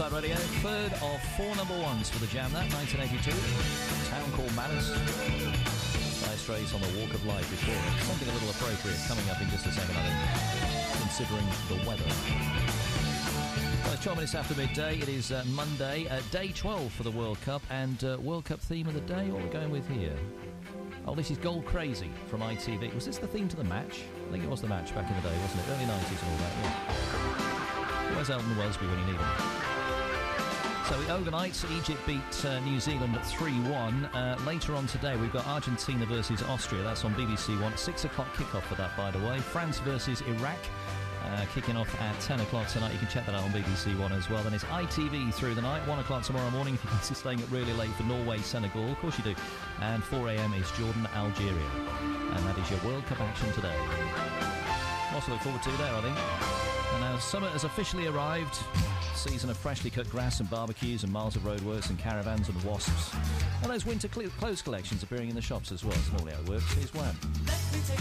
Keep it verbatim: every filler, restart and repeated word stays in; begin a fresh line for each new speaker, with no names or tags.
Talkside Radio, third of four number ones for the Jam that, nineteen eighty-two. Town Called Malice. Dire Straits on the Walk of Life before it. Something a little appropriate coming up in just a second, I think, considering the weather. Well, it's twelve minutes after midday. It is uh, Monday, uh, day twelve for the World Cup, and uh, World Cup theme of the day, what are we going with here? Oh, this is Gold Crazy from I T V. Was this the theme to the match? I think it was the match back in the day, wasn't it? Early nineties and all that, yeah. Where's Elton Wellesby when you need him? So overnight, Egypt beat uh, New Zealand at three one. Uh, later on today, we've got Argentina versus Austria. That's on B B C One. Six o'clock kickoff for that, by the way. France versus Iraq. Uh, kicking off at ten o'clock tonight. You can check that out on B B C One as well. Then it's I T V through the night. one o'clock tomorrow morning if you're staying up really late for Norway, Senegal. Of course you do. And four a.m. is Jordan, Algeria. And that is your World Cup action today. Lots to look forward to there, I think. And now summer has officially arrived. Season of freshly cut grass and barbecues and miles of roadworks and caravans and wasps. And those winter cl- clothes collections appearing in the shops as well. That's normally how it works. Here's Wham.
Let me take